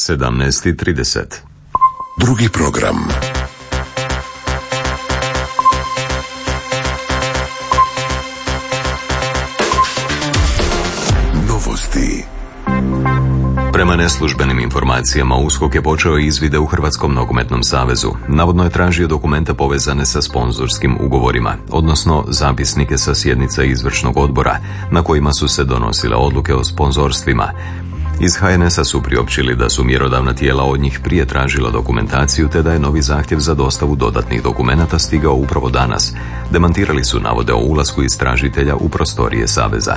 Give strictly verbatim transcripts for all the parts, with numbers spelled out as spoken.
sedamnaest i trideset. Drugi program. Novosti. Prema neslužbenim informacijama, U S K O K je počeo izvide u Hrvatskom nogometnom savezu. Navodno je tražio dokumente povezane sa sponzorskim ugovorima, odnosno zapisnike sa sjednica izvršnog odbora, na kojima su se donosile odluke o sponzorstvima. Iz H N S-a su priopćili da su mjerodavna tijela od njih prije tražila dokumentaciju, te da je novi zahtjev za dostavu dodatnih dokumenata stigao upravo danas. Demantirali su navode o ulasku istražitelja u prostorije saveza.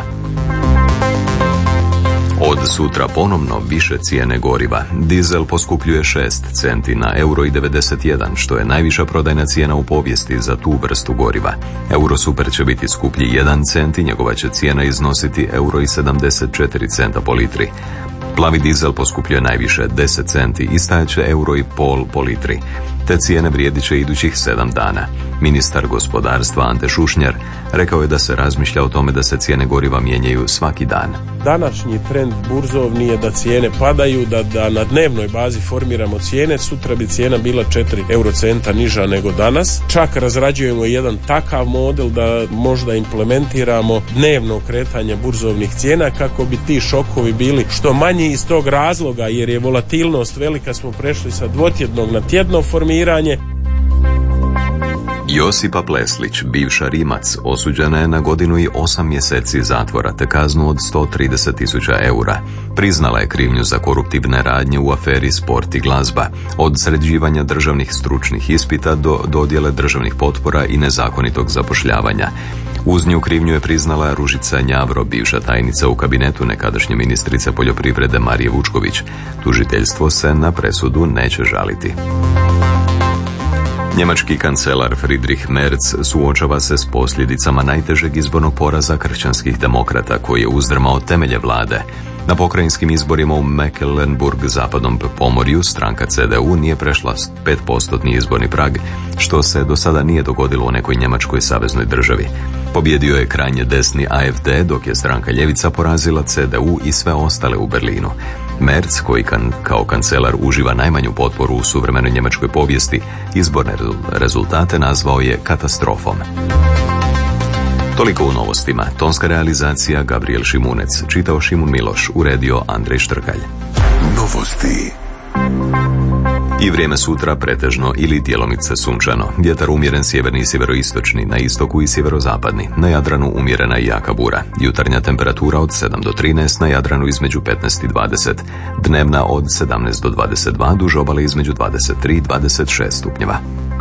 Od sutra ponovno više cijene goriva. Dizel poskupljuje šest centi na euro i devedeset jedan, što je najviša prodajna cijena u povijesti za tu vrstu goriva. Eurosuper će biti skuplji jedan cent i njegova će cijena iznositi euro i sedamdeset četiri centa po litri. Plavi dizel poskupljuje najviše deset centi i stajaće euro i pol po litri. Te cijene vrijedit će idućih sedam dana. Ministar gospodarstva Ante Šušnjar rekao je da se razmišlja o tome da se cijene goriva mijenjaju svaki dan. Današnji trend burzovni je da cijene padaju, da, da na dnevnoj bazi formiramo cijene. Sutra bi cijena bila četiri eurocenta niža nego danas. Čak razrađujemo jedan takav model da možda implementiramo dnevno kretanje burzovnih cijena kako bi ti šokovi bili što manji. Iz tog razloga, jer je volatilnost velika, smo prešli sa dvotjednog na tjedno formiranje. Josipa Pleslić, bivša Rimac, osuđena je na godinu i osam mjeseci zatvora te kaznu od sto trideset tisuća eura. Priznala je krivnju za koruptivne radnje u aferi Sport i glazba, od sređivanja državnih stručnih ispita do dodjele državnih potpora i nezakonitog zapošljavanja. Uz nju krivnju je priznala Ružica Njavro, bivša tajnica u kabinetu nekadašnje ministrice poljoprivrede Marije Vučković. Tužiteljstvo se na presudu neće žaliti. Njemački kancelar Friedrich Merz suočava se s posljedicama najtežeg izbornog poraza kršćanskih demokrata koji je uzdrmao temelje vlade. Na pokrajinskim izborima u Mecklenburg-zapadnom pomorju stranka C D U nije prešla pet postotni izborni prag, što se do sada nije dogodilo u nekoj njemačkoj saveznoj državi. Pobjedio je krajnje desni A F D, dok je stranka ljevica porazila C D U i sve ostale u Berlinu. Merz, koji kan, kao kancelar uživa najmanju potporu u suvremenoj njemačkoj povijesti, izborne rezultate nazvao je katastrofom. Toliko u novostima. Tonska realizacija Gabriel Šimunec, čitao Šimun Miloš, uredio Andrej Štrkalj. Novosti. I vrijeme sutra pretežno ili djelomice sunčano. Vjetar umjeren sjeverni i sjeveroistočni, na istoku i sjeverozapadni. Na Jadranu umjerena i jaka bura. Jutarnja temperatura od sedam do trinaest, na Jadranu između petnaest i dvadeset. Dnevna od sedamnaest do dvadeset dva, duž obale između dvadeset tri i dvadeset šest stupnjeva.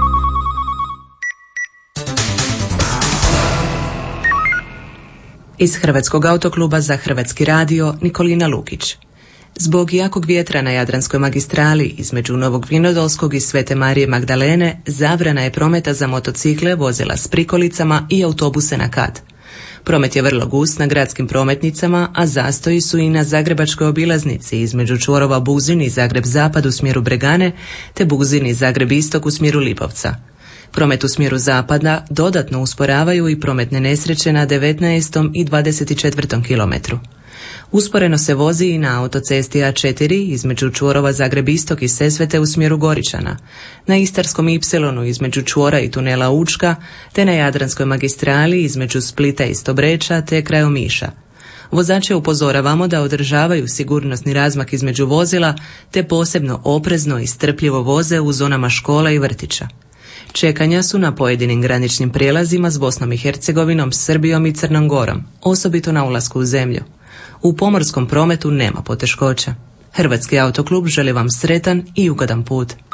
Iz Hrvatskog autokluba za Hrvatski radio Nikolina Lukić. Zbog jakog vjetra na Jadranskoj magistrali između Novog Vinodolskog i Svete Marije Magdalene zabrana je prometa za motocikle, vozila s prikolicama i autobuse na kat. Promet je vrlo gust na gradskim prometnicama, a zastoji su i na zagrebačkoj obilaznici između čvorova Buzin i Zagreb Zapad u smjeru Bregane te Buzin i Zagreb Istok u smjeru Lipovca. Promet u smjeru zapada dodatno usporavaju i prometne nesreće na devetnaestom i dvadeset četvrtom kilometru. Usporeno se vozi i na autocesti A četiri između čvorova Zagreb Istok i Sesvete u smjeru Goričana, na Istarskom Ipsilonu između čvora i tunela Učka, te na Jadranskoj magistrali između Splita i Stobreča te kraj Omiša. Vozače upozoravamo da održavaju sigurnosni razmak između vozila, te posebno oprezno i strpljivo voze u zonama škola i vrtića. Čekanja su na pojedinim graničnim prijelazima s Bosnom i Hercegovinom, Srbijom i Crnom Gorom, osobito na ulasku u zemlju. U pomorskom prometu nema poteškoća. Hrvatski autoklub želi vam sretan i ugodan put.